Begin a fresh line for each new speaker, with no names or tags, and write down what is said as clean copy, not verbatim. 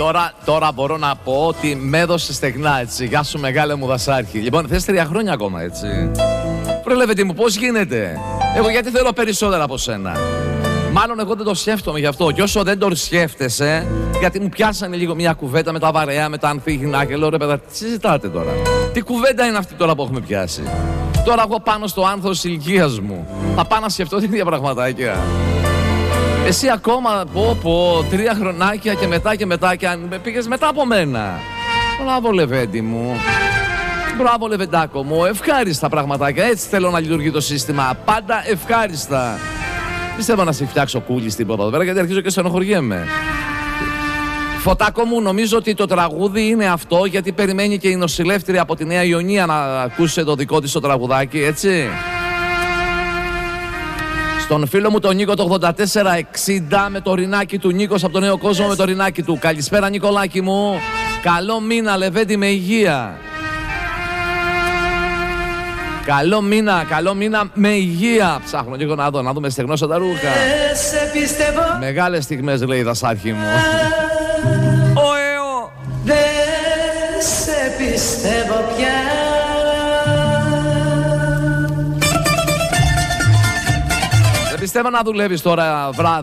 Τώρα μπορώ να πω ότι με έδωσε στεγνά, έτσι. Γεια σου, μεγάλε μου δασάρχη. Λοιπόν, θες 3 χρόνια ακόμα, έτσι. Προλέβετε μου, πώς γίνεται. Εγώ γιατί θέλω περισσότερα από σένα. Μάλλον εγώ δεν το σκέφτομαι γι' αυτό. Και όσο δεν το σκέφτεσαι, γιατί μου πιάσανε λίγο μια κουβέντα με τα βαρέα, με τα ανθίγυνα και λέω ρε παιδά, τι συζητάτε τώρα. Τι κουβέντα είναι αυτή τώρα που έχουμε πιάσει. Τώρα εγώ πάνω στο άνθος της ηλικίας μου θα πάω να σκεφτώ την ίδια πραγματάκια. Εσύ ακόμα, 3 χρονάκια και μετά και αν πήγες μετά από μένα. Μπράβο Λεβέντη μου. Μπράβο Λεβεντάκο μου. Ευχάριστα πραγματάκια. Έτσι θέλω να λειτουργεί το σύστημα. Πάντα ευχάριστα. Πιστεύω να σε φτιάξω κούλης τίποτα εδώ πέρα γιατί αρχίζω και στενοχωριέμαι. Φωτάκο μου, νομίζω ότι το τραγούδι είναι αυτό γιατί περιμένει και η νοσηλεύτρια από τη Νέα Ιωνία να ακούσει το δικό της το τραγουδάκι, έτσι. Στον φίλο μου τον Νίκο το 8460 με το ρινάκι του, Νίκος από τον Νέο Κόσμο με το ρινάκι του. Καλησπέρα Νικολάκη μου. Καλό μήνα Λεβέντη με υγεία. Καλό μήνα με υγεία. Ψάχνω λίγο να δούμε στεγνώσω τα ρούχα. Μεγάλες στιγμές λέει η δασάρχη μου. Ωεω.
Δεν σε πιστεύω πια.
Δεν πιστεύω να δουλεύεις τώρα βράδυ.